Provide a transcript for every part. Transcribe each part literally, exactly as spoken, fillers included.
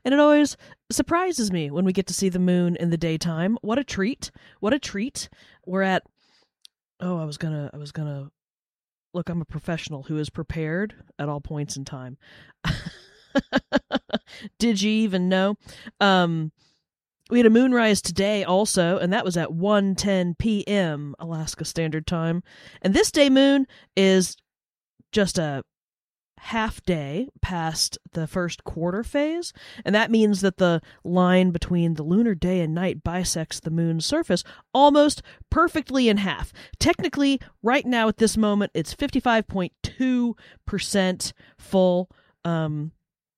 And it always surprises me when we get to see the moon in the daytime. What a treat. What a treat. We're at, oh, I was gonna, I was gonna, look, I'm a professional who is prepared at all points in time. Did you even know? Um, we had a moonrise today also, and that was at one ten p.m. Alaska Standard Time. And this day moon is just a half day past the first quarter phase, and that means that the line between the lunar day and night bisects the moon's surface almost perfectly in half. Technically, right now at this moment, it's fifty-five point two percent full, um,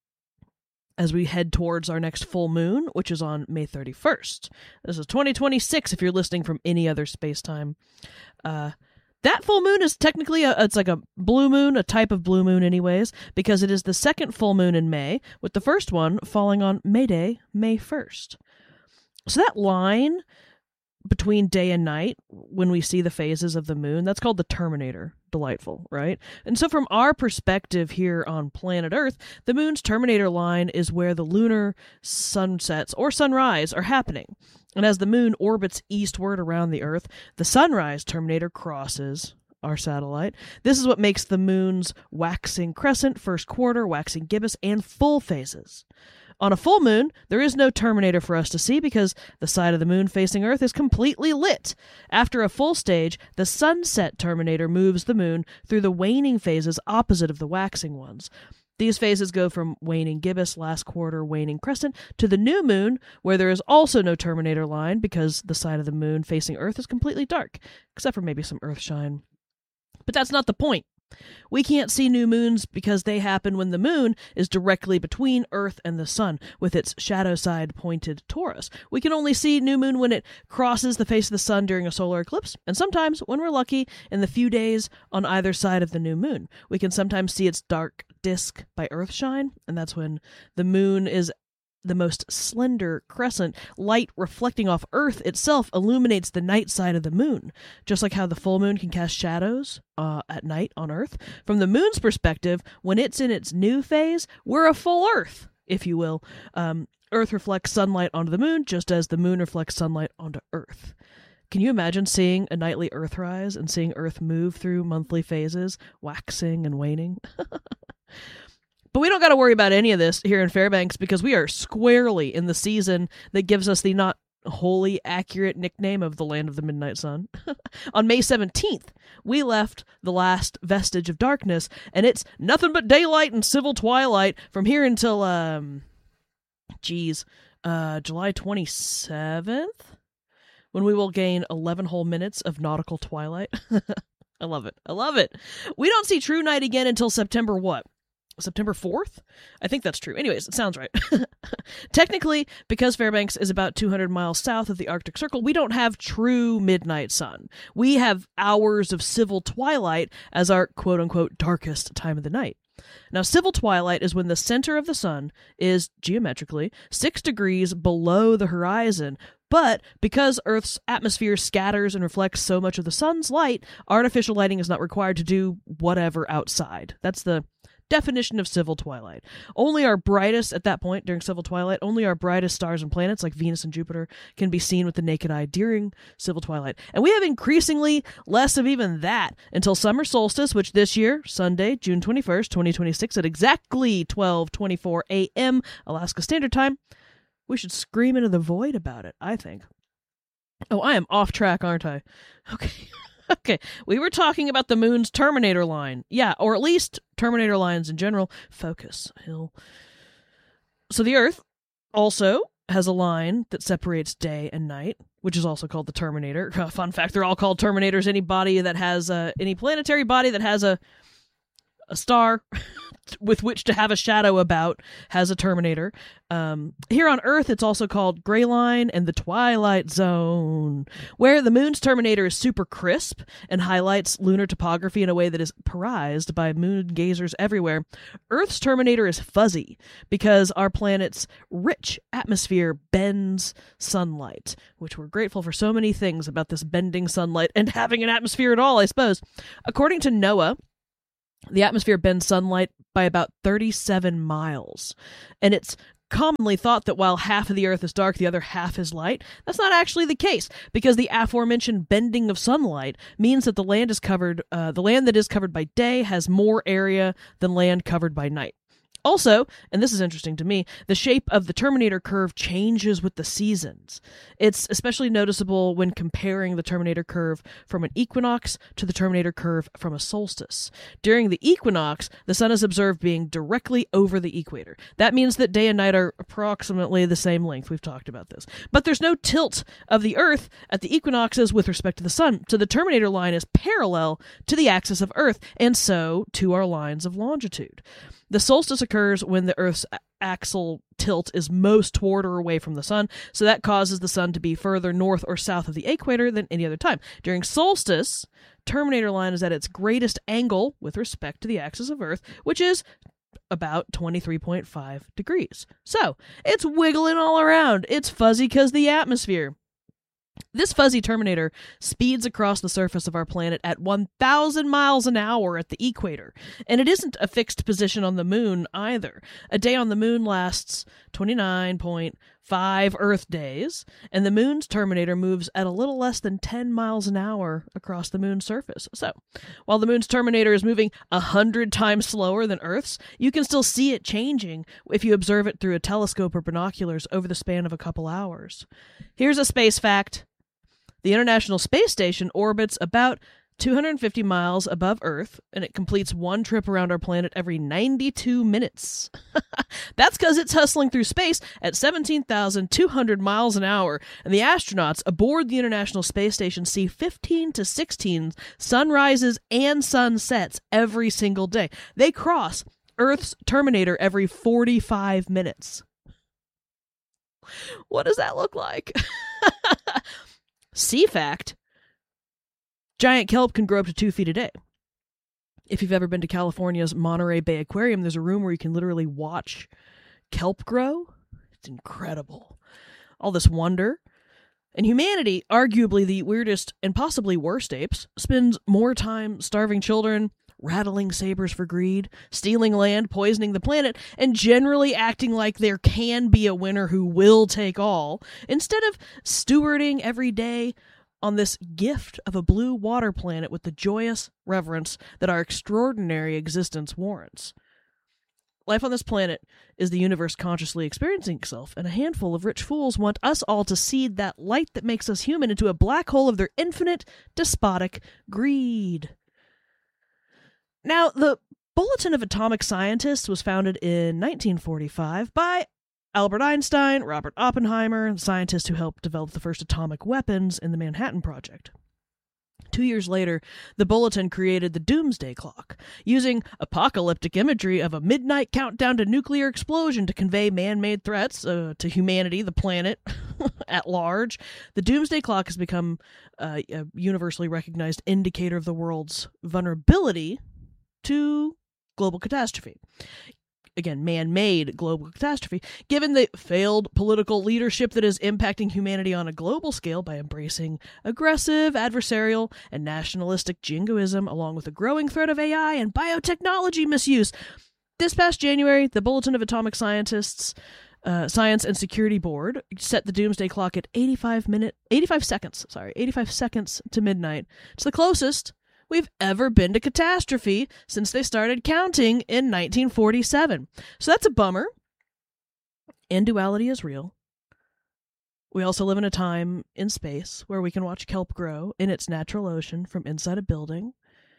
as we head towards our next full moon, which is on May thirty-first. This is twenty twenty-six if you're listening from any other space-time. Uh, that full moon is technically, a, it's like a blue moon, a type of blue moon anyways, because it is the second full moon in May, with the first one falling on May Day, May first. So that line between day and night, when we see the phases of the moon, that's called the terminator. Delightful, right? And so from our perspective here on planet Earth, the moon's terminator line is where the lunar sunsets or sunrise are happening. And as the moon orbits eastward around the Earth, the sunrise terminator crosses our satellite. This is what makes the moon's waxing crescent, first quarter, waxing gibbous, and full phases. On a full moon, there is no terminator for us to see because the side of the moon facing Earth is completely lit. After a full stage, the sunset terminator moves the moon through the waning phases opposite of the waxing ones. These phases go from waning gibbous, last quarter, waning crescent, to the new moon, where there is also no terminator line because the side of the moon facing Earth is completely dark, except for maybe some Earthshine. But that's not the point. We can't see new moons because they happen when the moon is directly between Earth and the sun, with its shadow side pointed toward us. We can only see new moon when it crosses the face of the sun during a solar eclipse, and sometimes, when we're lucky, in the few days on either side of the new moon. We can sometimes see its dark disk by Earthshine, and that's when the moon is the most slender crescent. Light reflecting off Earth itself illuminates the night side of the moon, just like how the full moon can cast shadows uh, at night on Earth. From the moon's perspective, when it's in its new phase, we're a full Earth, if you will. Um, Earth reflects sunlight onto the moon, just as the moon reflects sunlight onto Earth. Can you imagine seeing a nightly Earthrise and seeing Earth move through monthly phases, waxing and waning? But we don't got to worry about any of this here in Fairbanks because we are squarely in the season that gives us the not wholly accurate nickname of the Land of the Midnight Sun. On May seventeenth, we left the last vestige of darkness, and it's nothing but daylight and civil twilight from here until, um, geez, uh, July twenty-seventh, when we will gain eleven whole minutes of nautical twilight. I love it. I love it. We don't see true night again until September what? September fourth? I think that's true. Anyways, it sounds right. Technically, because Fairbanks is about two hundred miles south of the Arctic Circle, we don't have true midnight sun. We have hours of civil twilight as our quote-unquote darkest time of the night. Now, civil twilight is when the center of the sun is, geometrically, six degrees below the horizon, but because Earth's atmosphere scatters and reflects so much of the sun's light, artificial lighting is not required to do whatever outside. That's the definition of civil twilight. Only our brightest, at that point during civil twilight, only our brightest stars and planets like Venus and Jupiter can be seen with the naked eye during civil twilight. And we have increasingly less of even that until summer solstice, which this year, Sunday, June twenty-first, twenty twenty-six, at exactly twelve twenty-four a.m. Alaska Standard Time. We should scream into the void about it, I think. Oh, I am off track, aren't I? Okay. Okay, we were talking about the moon's terminator line. Yeah, or at least terminator lines in general. Focus, Hill. So the Earth also has a line that separates day and night, which is also called the terminator. Uh, fun fact, they're all called terminators. Any body that has a, any planetary body that has a a star with which to have a shadow about has a terminator. Um, here on Earth, it's also called gray line and the twilight zone, where the moon's terminator is super crisp and highlights lunar topography in a way that is prized by moon gazers everywhere. Earth's terminator is fuzzy because our planet's rich atmosphere bends sunlight, which we're grateful for so many things about this bending sunlight and having an atmosphere at all, I suppose. According to NOAA, the atmosphere bends sunlight by about thirty-seven miles, and it's commonly thought that while half of the Earth is dark, the other half is light. That's not actually the case, because the aforementioned bending of sunlight means that the land is covered. Uh, the land that is covered by day has more area than land covered by night. Also, and this is interesting to me, the shape of the Terminator curve changes with the seasons. It's especially noticeable when comparing the Terminator curve from an equinox to the Terminator curve from a solstice. During the equinox, the sun is observed being directly over the equator. That means that day and night are approximately the same length. We've talked about this. But there's no tilt of the Earth at the equinoxes with respect to the sun, so the Terminator line is parallel to the axis of Earth, and so to our lines of longitude. The solstice occurs when the Earth's axial tilt is most toward or away from the sun, so that causes the sun to be further north or south of the equator than any other time. During solstice, Terminator line is at its greatest angle with respect to the axis of Earth, which is about twenty-three point five degrees. So, it's wiggling all around. It's fuzzy because the atmosphere. This fuzzy Terminator speeds across the surface of our planet at one thousand miles an hour at the equator, and it isn't a fixed position on the moon either. A day on the moon lasts twenty-nine point five Earth days, and the moon's Terminator moves at a little less than ten miles an hour across the moon's surface. So, while the moon's Terminator is moving one hundred times slower than Earth's, you can still see it changing if you observe it through a telescope or binoculars over the span of a couple hours. Here's a space fact. The International Space Station orbits about two hundred fifty miles above Earth, and it completes one trip around our planet every ninety-two minutes. That's because it's hustling through space at seventeen thousand two hundred miles an hour, and the astronauts aboard the International Space Station see fifteen to sixteen sunrises and sunsets every single day. They cross Earth's Terminator every forty-five minutes. What does that look like? Sea fact, giant kelp can grow up to two feet a day. If you've ever been to California's Monterey Bay Aquarium, there's a room where you can literally watch kelp grow. It's incredible. All this wonder. And humanity, arguably the weirdest and possibly worst apes, spends more time starving children, rattling sabers for greed, stealing land, poisoning the planet, and generally acting like there can be a winner who will take all, instead of stewarding every day on this gift of a blue water planet with the joyous reverence that our extraordinary existence warrants. Life on this planet is the universe consciously experiencing itself, and a handful of rich fools want us all to seed that light that makes us human into a black hole of their infinite, despotic greed. Now, the Bulletin of Atomic Scientists was founded in nineteen forty-five by Albert Einstein, Robert Oppenheimer, the scientists who helped develop the first atomic weapons in the Manhattan Project. Two years later, the Bulletin created the Doomsday Clock, using apocalyptic imagery of a midnight countdown to nuclear explosion to convey man-made threats uh, to humanity, the planet, at large. The Doomsday Clock has become uh, a universally recognized indicator of the world's vulnerability to global catastrophe. Again, man-made global catastrophe, given the failed political leadership that is impacting humanity on a global scale by embracing aggressive, adversarial, and nationalistic jingoism, along with a growing threat of A I and biotechnology misuse. This past January, the Bulletin of Atomic Scientists uh, Science and Security Board set the Doomsday Clock at eighty-five minute, eighty-five seconds, sorry, eighty-five seconds to midnight. It's the closest we've ever been to catastrophe since they started counting in nineteen forty-seven. So that's a bummer. And duality is real. We also live in a time in space where we can watch kelp grow in its natural ocean from inside a building.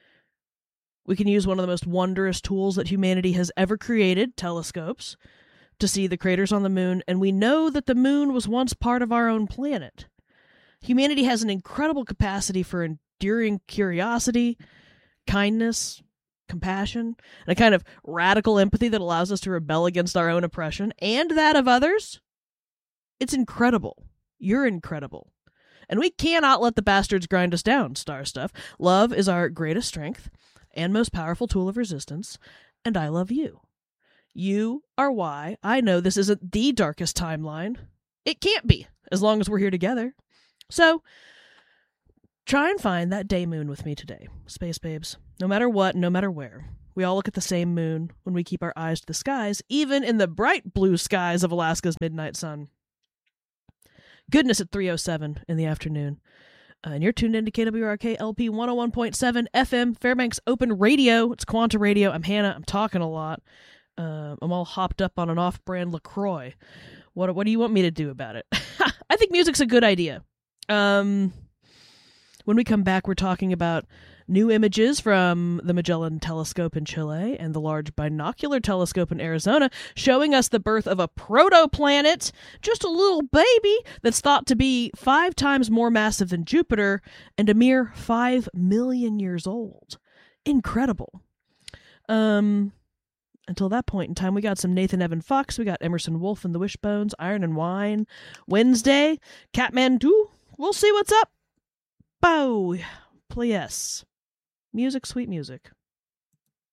We can use one of the most wondrous tools that humanity has ever created, telescopes, to see the craters on the moon, and we know that the moon was once part of our own planet. Humanity has an incredible capacity for enduring curiosity, kindness, compassion, and a kind of radical empathy that allows us to rebel against our own oppression and that of others. It's incredible. You're incredible. And we cannot let the bastards grind us down, Star Stuff. Love is our greatest strength and most powerful tool of resistance, and I love you. You are why I know this isn't the darkest timeline. It can't be, as long as we're here together. So, try and find that day moon with me today, Space Babes. No matter what, no matter where. We all look at the same moon when we keep our eyes to the skies, even in the bright blue skies of Alaska's midnight sun. Goodness at three oh seven in the afternoon. Uh, and you're tuned in to K W R K L P one oh one point seven F M, Fairbanks Open Radio. It's Quanta Radio. I'm Hannah. I'm talking a lot. Uh, I'm all hopped up on an off-brand LaCroix. What, what do you want me to do about it? I think music's a good idea. Um, when we come back, we're talking about new images from the Magellan Telescope in Chile and the Large Binocular Telescope in Arizona, showing us the birth of a protoplanet, just a little baby that's thought to be five times more massive than Jupiter and a mere five million years old. Incredible. Um, until that point in time, we got some Nathan Evan Fox, we got Emerson Wolf and the Wishbones, Iron and Wine, Wednesday, Catmandu. We'll see what's up. Bow. Please. Music, sweet music.